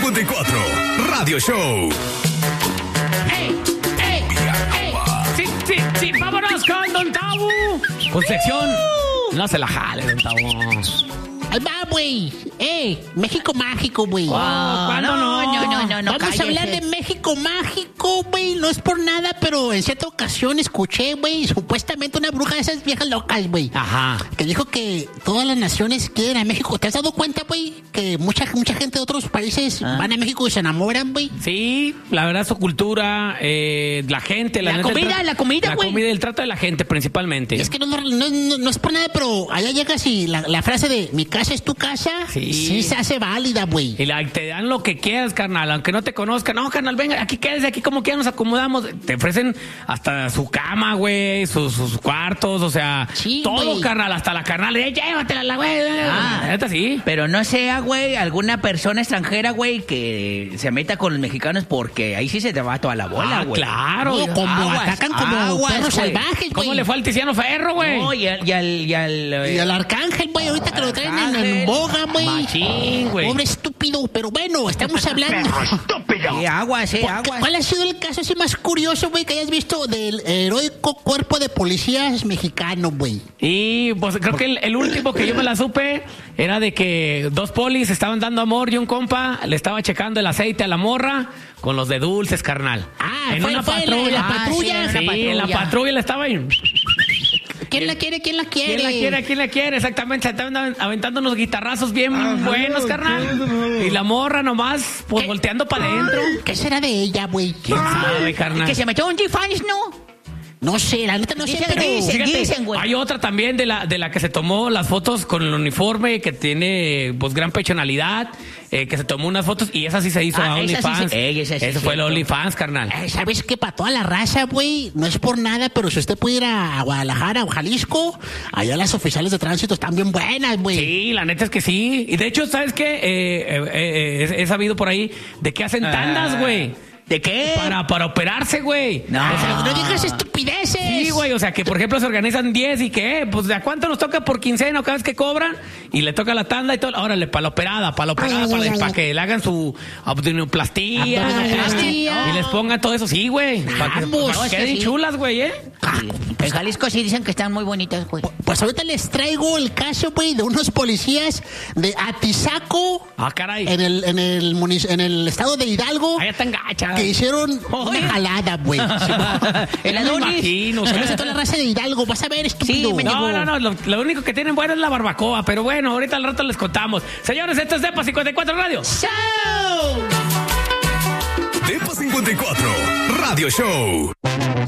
54 Radio Show. Sí, vámonos con Don Tabo. Con sección, no se la jale, Don Tabo. Ahí va, güey. México mágico, güey. ¿Cuándo no? Vamos a hablar de México mágico, güey. No es por nada, pero en cierta ocasión escuché, güey, supuestamente una bruja de esas viejas locas, güey. Ajá. Que dijo que todas las naciones quieren a México. ¿Te has dado cuenta, güey? Que mucha gente de otros países van a México y se enamoran, güey. Sí, la verdad, su cultura, la gente, la comida, güey. La comida y el trato de la gente, principalmente. Y es que no es por nada, pero allá llegas y la frase de mi casa es tu casa, sí se hace válida, güey. Y te dan lo que quieras, carnal, aunque no te conozcan. No, carnal, venga, aquí quédese, aquí como quiera nos acomodamos. Te ofrecen hasta su cama, güey, sus cuartos, o sea, sí, todo, wey. Carnal, hasta la carnal. Llévatela, güey. Neta, sí. Pero no sea, güey, alguna persona extranjera, güey, que se meta con los mexicanos porque ahí sí se te va toda la bola, güey. Claro. No, como atacan como perros salvajes, güey. ¿Cómo le fue al Tiziano Ferro, güey? No, y al Arcángel, güey, ahorita que lo traen en boga, güey. Machín, güey. Pobre estúpido, pero bueno, estamos hablando. estúpido. Aguas. ¿Cuál ha sido el caso así más curioso, güey, que hayas visto del heroico cuerpo de policías mexicano, güey? Y pues creo que el último que yo me la supe era de que dos polis estaban dando amor y un compa le estaba checando el aceite a la morra con los de dulces, carnal. En una patrulla. La patrulla. Sí, en la patrulla le estaba ahí. ¿Quién la quiere? ¿Quién la quiere? Exactamente, se estaban aventando unos guitarrazos bien buenos, carnal. Y la morra nomás, pues volteando para adentro. ¿Qué será de ella, güey? ¿Quién sabe, carnal? Que se metió un G-Fans, ¿no? No sé, la neta no sé, pero... Dicen, güey. Hay otra también de la que se tomó las fotos con el uniforme, que tiene pues gran pechonalidad, que se tomó unas fotos y esa sí se hizo a OnlyFans. Ese fue el OnlyFans, carnal. ¿Sabes qué? Para toda la raza, güey, no es por nada, pero si usted puede ir a Guadalajara o Jalisco, allá las oficiales de tránsito están bien buenas, güey. Sí, la neta es que sí. Y de hecho, ¿sabes qué? He sabido por ahí de que hacen tandas, güey. ¿De qué? Para operarse, güey. No digas estupideces. Sí, güey, o sea, que por ejemplo se organizan 10 y que, pues, ¿de a cuánto nos toca por quincena o cada vez que cobran? Y le toca la tanda y todo. Órale, para la operada, para que le hagan su abdominoplastia. Y les pongan todo eso. Sí, güey. Para que queden chulas, güey, ¿eh? En Jalisco sí dicen que están muy bonitas, güey. Pues ahorita les traigo el caso, güey, de unos policías de Atizaco. Caray. En el estado de Hidalgo. Allá están gachas. Que hicieron una jalada, güey. El Adonis. Saludos a toda la raza de Hidalgo. Vas a ver, estúpido. Sí, no. Lo único que tienen bueno es la barbacoa. Pero bueno, ahorita al rato les contamos. Señores, esto es Depa 54 Radio. ¡Show! Depa 54 Radio Show.